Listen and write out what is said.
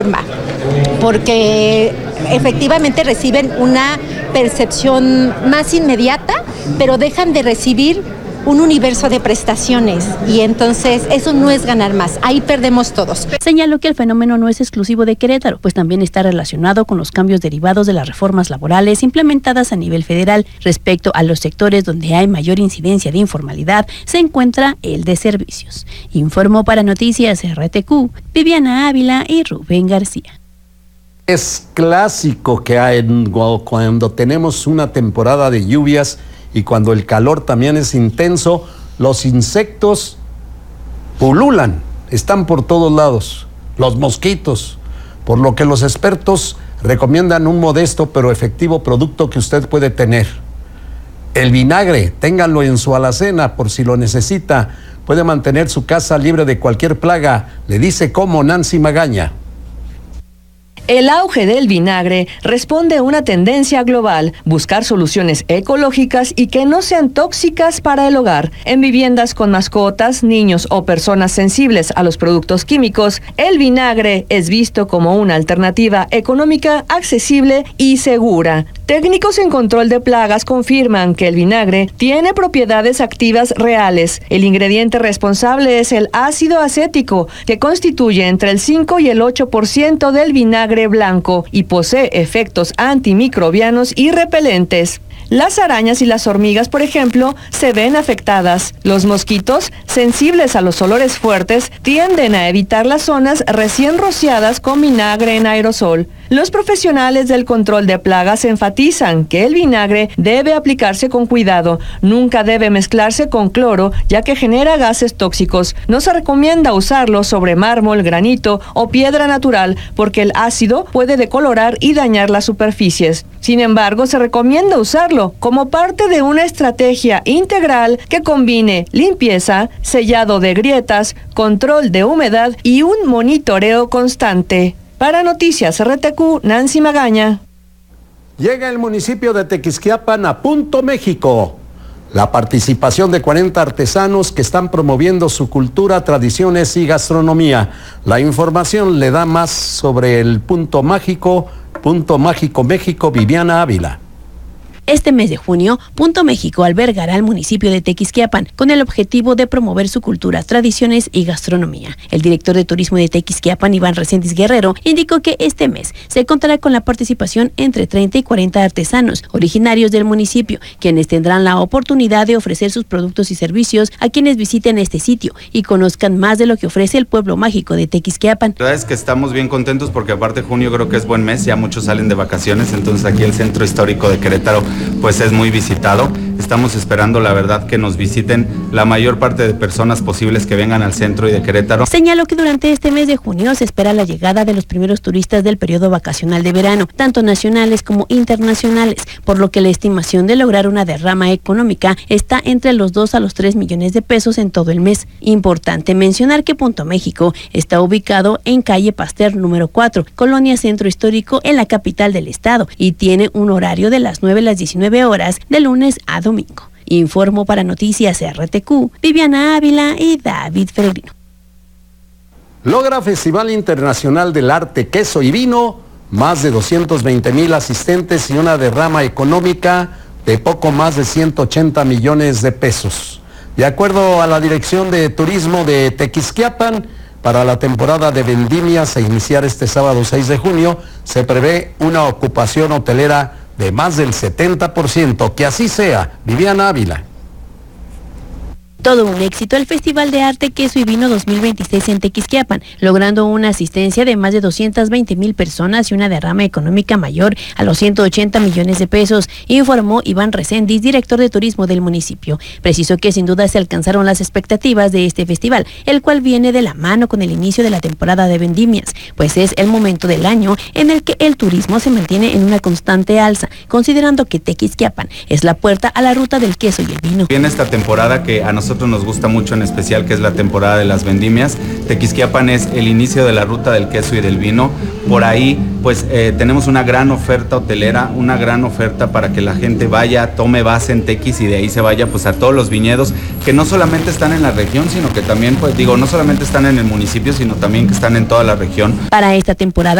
Porque efectivamente reciben una percepción más inmediata, pero dejan de recibir un universo de prestaciones y entonces eso no es ganar más, ahí perdemos todos. Señaló que el fenómeno no es exclusivo de Querétaro, pues también está relacionado con los cambios derivados de las reformas laborales implementadas a nivel federal. Respecto a los sectores donde hay mayor incidencia de informalidad, se encuentra el de servicios. Informó para Noticias RTQ, Viviana Ávila y Rubén García. Es clásico que cuando tenemos una temporada de lluvias y cuando el calor también es intenso, los insectos pululan, están por todos lados, los mosquitos, por lo que los expertos recomiendan un modesto pero efectivo producto que usted puede tener. El vinagre, ténganlo en su alacena por si lo necesita, puede mantener su casa libre de cualquier plaga, le dice cómo Nancy Magaña. El auge del vinagre responde a una tendencia global, buscar soluciones ecológicas y que no sean tóxicas para el hogar. En viviendas con mascotas, niños o personas sensibles a los productos químicos, el vinagre es visto como una alternativa económica, accesible y segura. Técnicos en control de plagas confirman que el vinagre tiene propiedades activas reales. El ingrediente responsable es el ácido acético, que constituye entre el 5 y el 8% del vinagre blanco y posee efectos antimicrobianos y repelentes. Las arañas y las hormigas, por ejemplo, se ven afectadas. Los mosquitos, sensibles a los olores fuertes, tienden a evitar las zonas recién rociadas con vinagre en aerosol. Los profesionales del control de plagas enfatizan que el vinagre debe aplicarse con cuidado. Nunca debe mezclarse con cloro, ya que genera gases tóxicos. No se recomienda usarlo sobre mármol, granito o piedra natural, porque el ácido puede decolorar y dañar las superficies. Sin embargo, se recomienda usarlo como parte de una estrategia integral que combine limpieza, sellado de grietas, control de humedad y un monitoreo constante. Para Noticias RTQ, Nancy Magaña. Llega el municipio de Tequisquiapan a Punto México. La participación de 40 artesanos que están promoviendo su cultura, tradiciones y gastronomía. La información le da más sobre el Punto Mágico México, Viviana Ávila. Este mes de junio, Punto México albergará al municipio de Tequisquiapan con el objetivo de promover su cultura, tradiciones y gastronomía. El director de turismo de Tequisquiapan, Iván Reséndiz Guerrero, indicó que este mes se contará con la participación entre 30 y 40 artesanos originarios del municipio, quienes tendrán la oportunidad de ofrecer sus productos y servicios a quienes visiten este sitio y conozcan más de lo que ofrece el pueblo mágico de Tequisquiapan. La verdad es que estamos bien contentos porque aparte junio creo que es buen mes, ya muchos salen de vacaciones, entonces aquí el centro histórico de Querétaro pues es muy visitado. Estamos esperando, la verdad, que nos visiten la mayor parte de personas posibles que vengan al centro y de Querétaro. Señaló que durante este mes de junio se espera la llegada de los primeros turistas del periodo vacacional de verano, tanto nacionales como internacionales, por lo que la estimación de lograr una derrama económica está entre los 2 a los 3 millones de pesos en todo el mes. Importante mencionar que Punto México está ubicado en calle Pasteur número 4, Colonia Centro Histórico, en la capital del estado, y tiene un horario de las 9 a las 19 horas de lunes a domingo. Informo para Noticias RTQ, Viviana Ávila y David Ferrino. Logra Festival Internacional del Arte, Queso y Vino, más de 220,000 asistentes y una derrama económica de poco más de 180 millones de pesos. De acuerdo a la Dirección de Turismo de Tequisquiapan, para la temporada de vendimias a iniciar este sábado 6 de junio, se prevé una ocupación hotelera de más del 70%, que así sea. Viviana Ávila. Todo un éxito el Festival de Arte, Queso y Vino 2026 en Tequisquiapan, logrando una asistencia de más de 220,000 personas y una derrama económica mayor a los 180 millones de pesos, informó Iván Reséndiz, director de turismo del municipio. Precisó que sin duda se alcanzaron las expectativas de este festival, el cual viene de la mano con el inicio de la temporada de vendimias, pues es el momento del año en el que el turismo se mantiene en una constante alza, considerando que Tequisquiapan es la puerta a la ruta del queso y el vino. Viene esta temporada que a nosotros nosotros nos gusta mucho en especial, que es la temporada de las vendimias. Tequisquiapan es el inicio de la ruta del queso y del vino. Por ahí pues tenemos una gran oferta hotelera, una gran oferta para que la gente vaya, tome base en Tequis y de ahí se vaya pues a todos los viñedos que no solamente están en la región, sino que también, pues digo, no solamente están en el municipio, sino también que están en toda la región. Para esta temporada